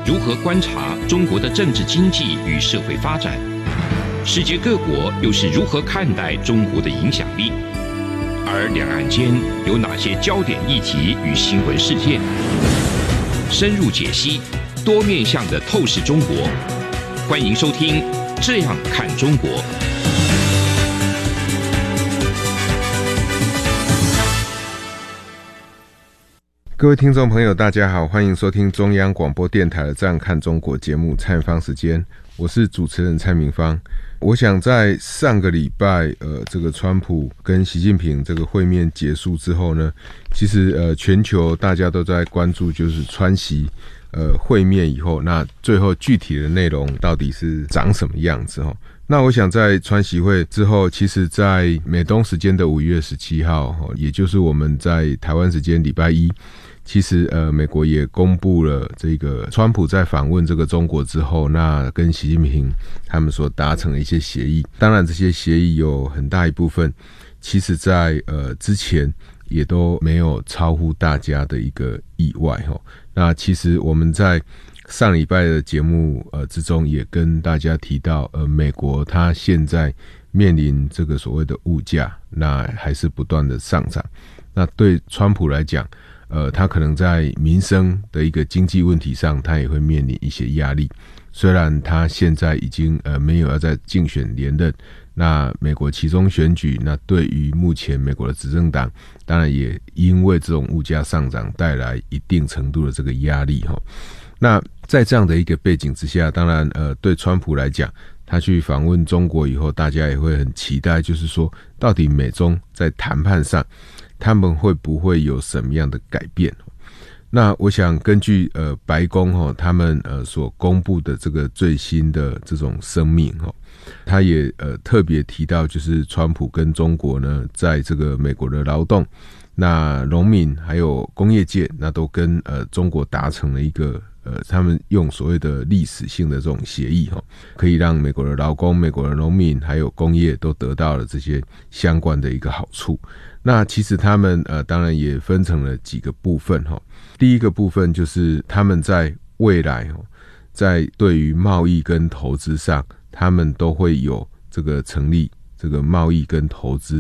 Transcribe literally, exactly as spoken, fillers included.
如何观察中国的政治经济与社会发展？世界各国又是如何看待中国的影响力？而两岸间有哪些焦点议题与新闻事件？深入解析，多面向的透视中国。欢迎收听《这样看中国》。 各位听众朋友大家好，欢迎收听中央广播电台的《这样看中国》节目，蔡明芳时间，我是主持人蔡明芳。我想在上个礼拜呃，这个川普跟习近平这个会面结束之后呢，其实呃，全球大家都在关注就是川习呃会面以后，那最后具体的内容到底是长什么样子齁。那我想在川习会之后，其实在美东时间的五月十七号，也就是我们在台湾时间礼拜一，其实呃，美国也公布了这个川普在访问这个中国之后，那跟习近平他们所达成的一些协议。当然这些协议有很大一部分其实在呃之前也都没有超乎大家的一个意外齁。那其实我们在上礼拜的节目呃之中也跟大家提到，呃美国它现在面临这个所谓的物价，那还是不断的上涨。那对川普来讲，呃，他可能在民生的一个经济问题上，他也会面临一些压力。虽然他现在已经呃没有要再竞选连任，那美国期中选举，那对于目前美国的执政党，当然也因为这种物价上涨带来一定程度的这个压力齁。那在这样的一个背景之下，当然呃对川普来讲，他去访问中国以后，大家也会很期待，就是说到底美中在谈判上他们会不会有什么样的改变？那我想根据呃白宫齁他们呃所公布的这个最新的这种声明齁，他也呃特别提到，就是川普跟中国呢，在这个美国的劳动、那农民还有工业界，那都跟呃中国达成了一个呃他们用所谓的历史性的这种协议齁，可以让美国的劳工、美国的农民还有工业都得到了这些相关的一个好处。那其实他们呃当然也分成了几个部分齁。第一个部分就是他们在未来齁，在对于贸易跟投资上，他们都会有这个成立这个贸易跟投资